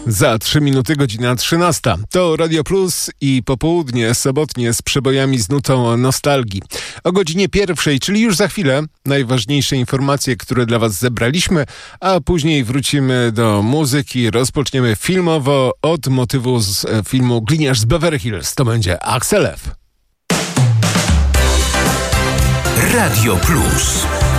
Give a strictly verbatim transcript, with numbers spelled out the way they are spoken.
Za trzy minuty godzina trzynasta. To Radio Plus i popołudnie sobotnie z przebojami z nutą nostalgii. O godzinie pierwszej, czyli już za chwilę, najważniejsze informacje, które dla Was zebraliśmy, a później wrócimy do muzyki. Rozpoczniemy filmowo od motywu z filmu Gliniarz z Beverly Hills. To będzie Axel F. Radio Plus.